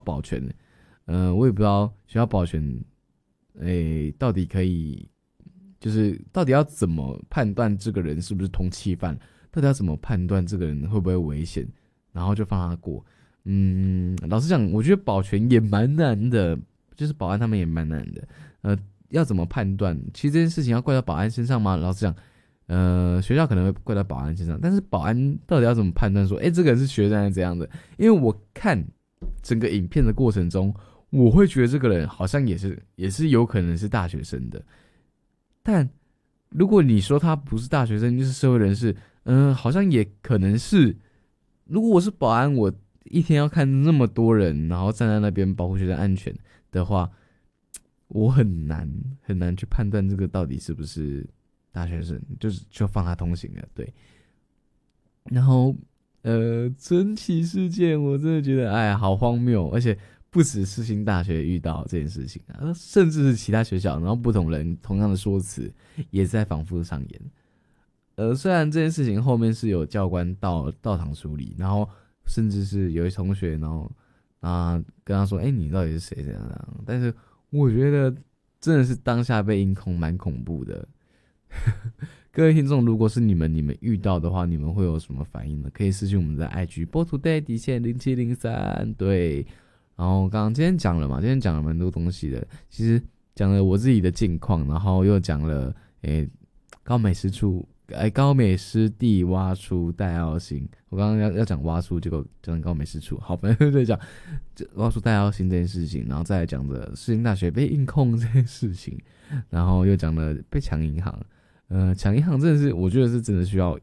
保全，我也不知道学校保全，到底可以，就是到底要怎么判断这个人是不是通缉犯，到底要怎么判断这个人会不会危险，然后就放他过。老实讲，我觉得保全也蛮难的，就是保安他们也蛮难的。要怎么判断？其实这件事情要怪到保安身上吗？老实讲，学校可能会怪到保安身上，但是保安到底要怎么判断说，这个人是学生还是怎样的？因为我看整个影片的过程中，我会觉得这个人好像也是有可能是大学生的，但如果你说他不是大学生，就是社会人士，好像也可能是。如果我是保安，我一天要看那么多人，然后站在那边保护学生安全的话，我很难去判断这个到底是不是大学生，就放他通行了，对。然后真奇事件，我真的觉得好荒谬，而且不止世新大学遇到这件事情啊，甚至是其他学校，然后不同人同样的说辞也在反复上演。虽然这件事情后面是有教官到场处理，然后甚至是有一同学，然后跟他说，你到底是谁这样，但是我觉得真的是当下被音控蛮恐怖的。各位听众，如果是你们遇到的话，你们会有什么反应呢？可以私信我们的 IG botoday_0703，对。然后今天讲了嘛，今天讲了蛮多东西的，其实讲了我自己的近况，然后又讲了高美湿处。高美湿地挖出戴奥辛，我刚刚要讲挖出，结果讲高美湿处，好，反正就讲挖出戴奥辛这件事情，然后再来讲的世新大学被硬控这件事情，然后又讲了被抢银行，抢银行真的是，我觉得是真的需要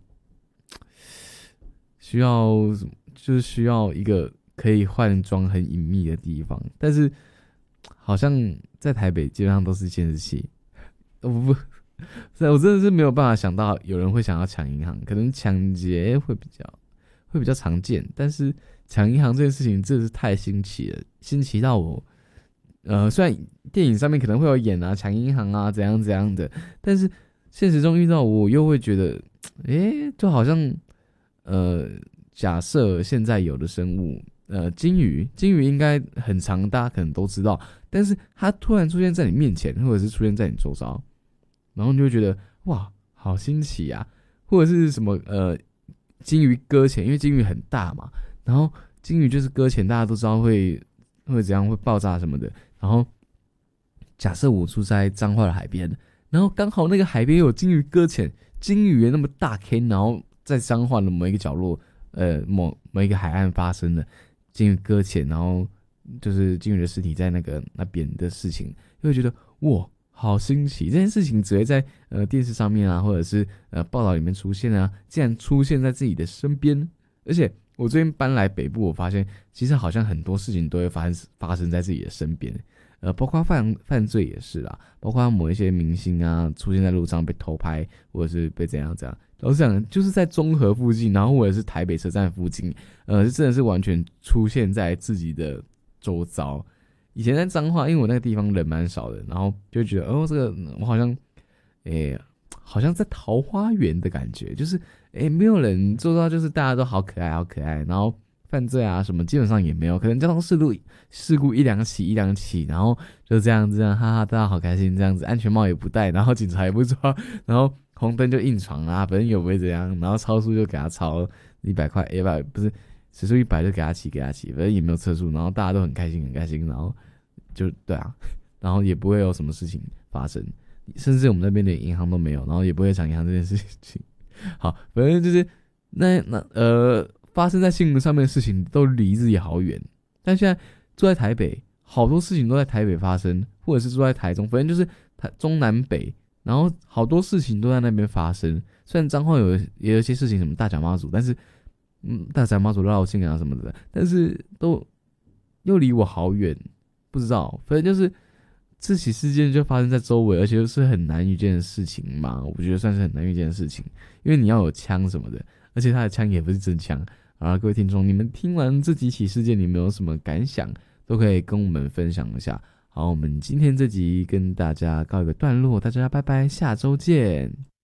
就是需要一个可以换装很隐秘的地方，但是好像在台北基本上都是监视器，我真的是没有办法想到有人会想要抢银行，可能抢劫会比较常见，但是抢银行这件事情真的是太新奇了，新奇到我，虽然电影上面可能会有演抢银行啊怎样怎样的，但是现实中遇到我又会觉得，就好像，假设现在有的生物，金鱼应该很常，大家可能都知道，但是它突然出现在你面前，或者是出现在你周遭。然后你就会觉得哇，好新奇啊！或者是什么金鱼搁浅，因为金鱼很大嘛，然后金鱼就是搁浅，大家都知道会怎样，会爆炸什么的。然后假设我住在彰化的海边，然后刚好那个海边有金鱼搁浅，金鱼那么大 K， 然后在彰化的某一个角落，某一个海岸发生的金鱼搁浅，然后就是金鱼的尸体在那边的事情，就会觉得哇。好新奇！这件事情只会在电视上面啊，或者是报道里面出现啊，竟然出现在自己的身边。而且我最近搬来北部，我发现其实好像很多事情都会发生在自己的身边，包括犯罪也是啦，包括某一些明星啊出现在路上被偷拍，或者是被怎样。老实讲，就是在中和附近，然后或者是台北车站附近，真的是完全出现在自己的周遭。以前在彰化，因为我那个地方人蛮少的，然后就觉得这个我好像，好像在桃花源的感觉，就是没有人做到，就是大家都好可爱，然后犯罪啊什么基本上也没有，可能交通事故一两起，然后就这样，哈哈，大家好开心这样子，安全帽也不戴，然后警察也不抓，然后红灯就硬闯啊，反正也不会怎样，然后超速就给他超100块，100不是时速100就给他骑，反正也没有测速，然后大家都很开心，然后。就对啊，然后也不会有什么事情发生，甚至我们那边连银行都没有，然后也不会抢银行这件事情。好，反正就是发生在新闻上面的事情都离自己好远，但现在住在台北，好多事情都在台北发生，或者是住在台中，反正就是中南北，然后好多事情都在那边发生。虽然彰化也有一些事情，什么大甲妈祖，但是大甲妈祖绕境啊什么的，但是都又离我好远。不知道，反正就是这起事件就发生在周围，而且是很难遇见的事情嘛。我觉得算是很难遇见的事情，因为你要有枪什么的，而且他的枪也不是真枪。各位听众，你们听完这几起事件，你们有什么感想，都可以跟我们分享一下。好，我们今天这集跟大家告一个段落，大家拜拜，下周见。